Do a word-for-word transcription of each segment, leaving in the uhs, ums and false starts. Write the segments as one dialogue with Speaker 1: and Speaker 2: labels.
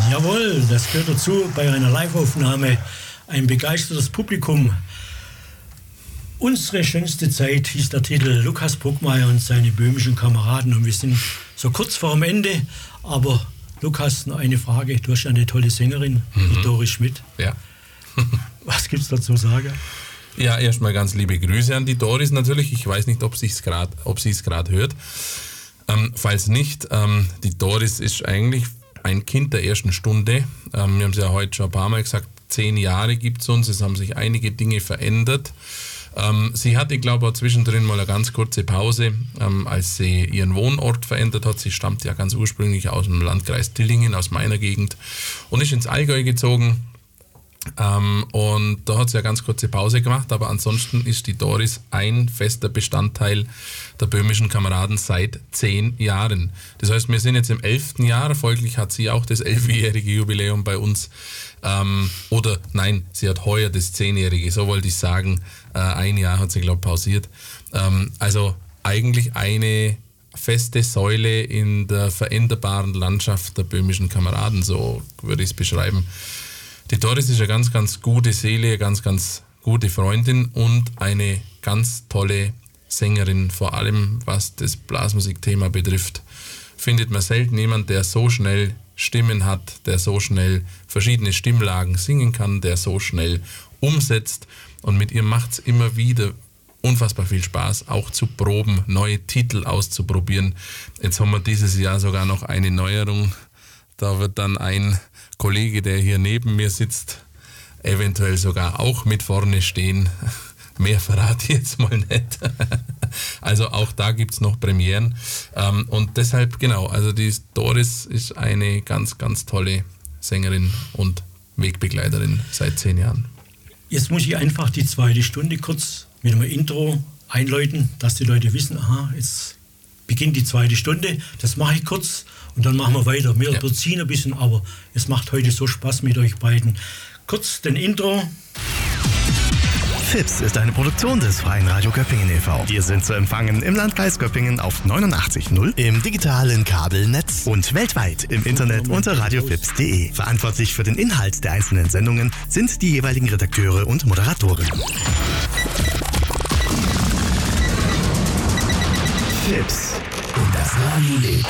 Speaker 1: Jawohl, das gehört dazu bei einer Live-Aufnahme. Ein begeistertes Publikum. Unsere schönste Zeit hieß der Titel, Lukas Bruckmeier und seine böhmischen Kameraden. Und wir sind so kurz vor dem Ende. Aber Lukas, noch eine Frage. Du hast ja eine tolle Sängerin, mhm. die Doris Schmidt.
Speaker 2: Ja.
Speaker 1: Was gibt's dazu zu sagen?
Speaker 2: Ja, erstmal ganz liebe Grüße an die Doris natürlich. Ich weiß nicht, ob sie es gerade ob sie es gerade hört. Ähm, falls nicht, ähm, die Doris ist eigentlich ein Kind der ersten Stunde. Ähm, wir haben es ja heute schon ein paar Mal gesagt, zehn Jahre gibt es uns. Es haben sich einige Dinge verändert. Ähm, sie hatte, glaube ich, auch zwischendrin mal eine ganz kurze Pause, ähm, als sie ihren Wohnort verändert hat. Sie stammt ja ganz ursprünglich aus dem Landkreis Dillingen, aus meiner Gegend, und ist ins Allgäu gezogen. Ähm, und da hat sie eine ganz kurze Pause gemacht, aber ansonsten ist die Doris ein fester Bestandteil der böhmischen Kameraden seit zehn Jahren. Das heißt, wir sind jetzt im elften Jahr, folglich hat sie auch das elfjährige Jubiläum bei uns. Ähm, oder nein, sie hat heuer das zehnjährige, so wollte ich sagen. Äh, ein Jahr hat sie, glaube ich, pausiert. Ähm, also eigentlich eine feste Säule in der veränderbaren Landschaft der böhmischen Kameraden, so würde ich es beschreiben. Die Doris ist eine ganz, ganz gute Seele, eine ganz, ganz gute Freundin und eine ganz tolle Sängerin, vor allem was das Blasmusikthema betrifft. Findet man selten jemanden, der so schnell Stimmen hat, der so schnell verschiedene Stimmlagen singen kann, der so schnell umsetzt, und mit ihr macht es immer wieder unfassbar viel Spaß, auch zu proben, neue Titel auszuprobieren. Jetzt haben wir dieses Jahr sogar noch eine Neuerung. Da wird dann ein Kollege, der hier neben mir sitzt, eventuell sogar auch mit vorne stehen. Mehr verrate ich jetzt mal nicht. Also auch da gibt es noch Premieren. Und deshalb, genau, also die Doris ist eine ganz, ganz tolle Sängerin und Wegbegleiterin seit zehn Jahren.
Speaker 1: Jetzt muss ich einfach die zweite Stunde kurz mit einem Intro einläuten, dass die Leute wissen, aha, jetzt beginnt die zweite Stunde. Das mache ich kurz. Und dann machen wir weiter. Wir überziehen ein bisschen, aber es macht heute so Spaß mit euch beiden. Kurz den Intro.
Speaker 3: Fips ist eine Produktion des Freien Radio Göppingen e V Wir sind zu empfangen im Landkreis Göppingen auf neunundachtzig Komma null, im digitalen Kabelnetz und weltweit im Internet unter radiofips punkt de. Verantwortlich für den Inhalt der einzelnen Sendungen sind die jeweiligen Redakteure und Moderatoren. Fips und das Radio lebt.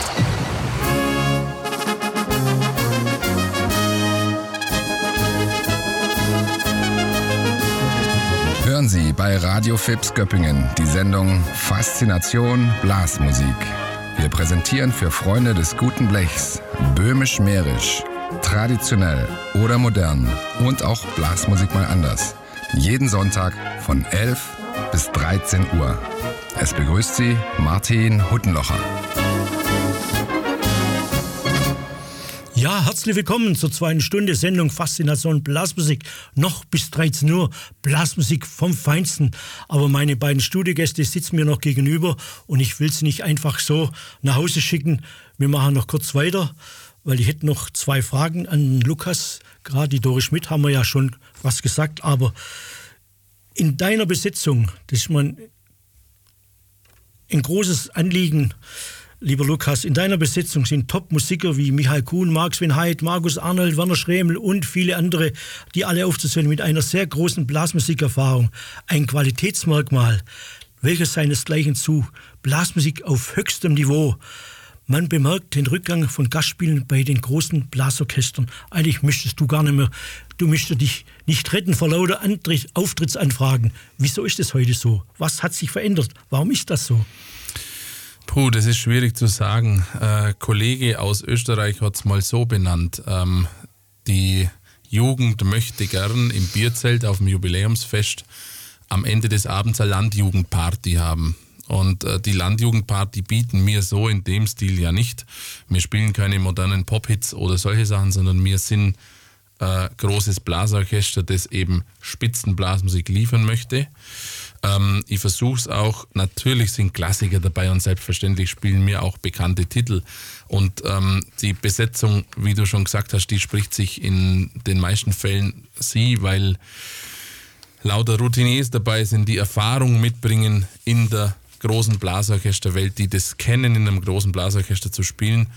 Speaker 4: Hören Sie bei Radio Fips Göppingen die Sendung Faszination Blasmusik. Wir präsentieren für Freunde des guten Blechs böhmisch-mährisch, traditionell oder modern und auch Blasmusik mal anders. Jeden Sonntag von elf bis dreizehn Uhr. Es begrüßt Sie Martin Huttenlocher.
Speaker 1: Ja, herzlich willkommen zur zweiten Stunde Sendung Faszination Blasmusik. Noch bis dreizehn Uhr Blasmusik vom Feinsten. Aber meine beiden Studiogäste sitzen mir noch gegenüber und ich will sie nicht einfach so nach Hause schicken. Wir machen noch kurz weiter, weil ich hätte noch zwei Fragen an Lukas. Gerade die Doris Schmidt haben wir ja schon was gesagt, aber in deiner Besetzung, das ist mein ein großes Anliegen, lieber Lukas, in deiner Besetzung sind Top-Musiker wie Michael Kuhn, Marc-Sven Heid, Markus Arnold, Werner Schremel und viele andere, die alle aufzuzählen mit einer sehr großen Blasmusikerfahrung. Ein Qualitätsmerkmal, welches seinesgleichen zu Blasmusik auf höchstem Niveau. Man bemerkt den Rückgang von Gastspielen bei den großen Blasorchestern. Eigentlich möchtest du gar nicht mehr, du möchtest dich nicht retten vor lauter Antritt, Auftrittsanfragen. Wieso ist es heute so? Was hat sich verändert? Warum ist das so?
Speaker 2: Puh, das ist schwierig zu sagen. Äh, Kollege aus Österreich hat es mal so benannt. Ähm, die Jugend möchte gern im Bierzelt auf dem Jubiläumsfest am Ende des Abends eine Landjugendparty haben. Und äh, die Landjugendparty bieten wir so in dem Stil ja nicht. Wir spielen keine modernen Pop-Hits oder solche Sachen, sondern wir sind äh, großes Blasorchester, das eben Spitzenblasmusik liefern möchte. Ähm, ich versuche es auch, natürlich sind Klassiker dabei und selbstverständlich spielen wir auch bekannte Titel. Und ähm, die Besetzung, wie du schon gesagt hast, die spricht sich in den meisten Fällen sie, weil lauter Routiniers dabei sind, die Erfahrung mitbringen in der großen Blasorchesterwelt, die das kennen, in einem großen Blasorchester zu spielen.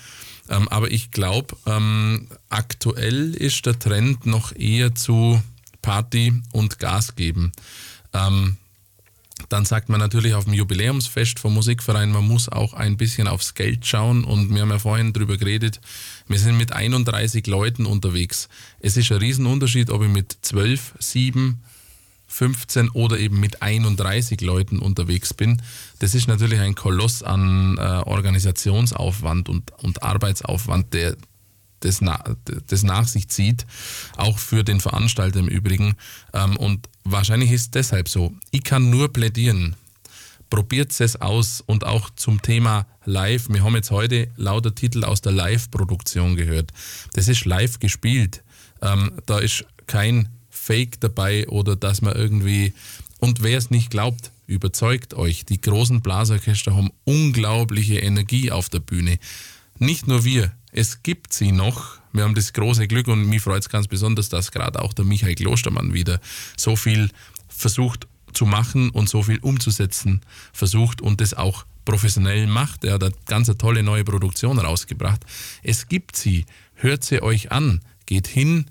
Speaker 2: Ähm, aber ich glaube, ähm, aktuell ist der Trend noch eher zu Party und Gas geben. Ähm, dann sagt man natürlich auf dem Jubiläumsfest vom Musikverein, man muss auch ein bisschen aufs Geld schauen und wir haben ja vorhin drüber geredet, wir sind mit einunddreißig Leuten unterwegs. Es ist ein Riesenunterschied, ob ich mit zwölf, sieben, fünfzehn oder eben mit einunddreißig Leuten unterwegs bin. Das ist natürlich ein Koloss an äh, Organisationsaufwand und, und Arbeitsaufwand, der das, na, das nach sich zieht, auch für den Veranstalter im Übrigen. Ähm, und wahrscheinlich ist es deshalb so. Ich kann nur plädieren, probiert es aus und auch zum Thema Live. Wir haben jetzt heute lauter Titel aus der Live-Produktion gehört. Das ist live gespielt. Ähm, da ist kein Fake dabei oder dass man irgendwie, und wer es nicht glaubt, überzeugt euch, die großen Blasorchester haben unglaubliche Energie auf der Bühne. Nicht nur wir, es gibt sie noch. Wir haben das große Glück und mich freut es ganz besonders, dass gerade auch der Michael Klostermann wieder so viel versucht zu machen und so viel umzusetzen versucht und das auch professionell macht. Er hat eine ganz tolle neue Produktion rausgebracht. Es gibt sie, hört sie euch an, geht hin.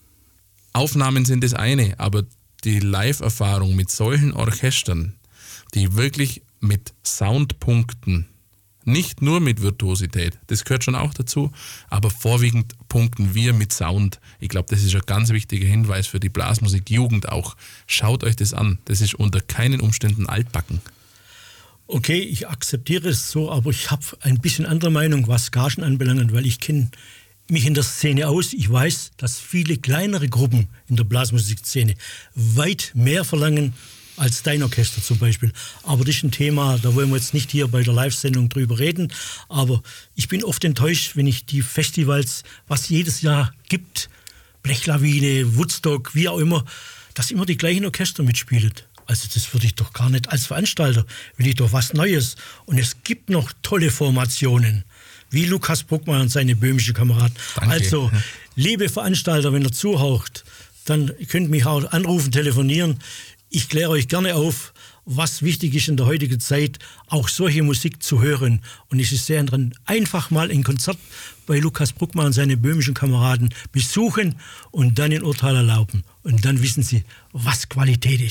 Speaker 2: Aufnahmen sind das eine, aber die Live-Erfahrung mit solchen Orchestern, die wirklich mit Soundpunkten, nicht nur mit Virtuosität, das gehört schon auch dazu, aber vorwiegend punkten wir mit Sound. Ich glaube, das ist ein ganz wichtiger Hinweis für die Blasmusik-Jugend auch. Schaut euch das an, das ist unter keinen Umständen altbacken.
Speaker 1: Okay, ich akzeptiere es so, aber ich habe ein bisschen andere Meinung, was Gagen anbelangt, weil ich kenne mich in der Szene aus. Ich weiß, dass viele kleinere Gruppen in der Blasmusikszene weit mehr verlangen als dein Orchester zum Beispiel. Aber das ist ein Thema, da wollen wir jetzt nicht hier bei der Live-Sendung drüber reden. Aber ich bin oft enttäuscht, wenn ich die Festivals, was jedes Jahr gibt, Blechlawine, Woodstock, wie auch immer, dass immer die gleichen Orchester mitspielen. Also das würde ich doch gar nicht, als Veranstalter will ich doch was Neues. Und es gibt noch tolle Formationen, wie Lukas Bruckmann und seine böhmische Kameraden.
Speaker 2: Danke.
Speaker 1: Also, liebe Veranstalter, wenn ihr zuhaucht, dann könnt ihr mich auch anrufen, telefonieren. Ich kläre euch gerne auf, was wichtig ist in der heutigen Zeit, auch solche Musik zu hören. Und es ist sehr dran, einfach mal ein Konzert bei Lukas Bruckmann und seine böhmischen Kameraden besuchen und dann ein Urteil erlauben. Und dann wissen sie, was Qualität ist.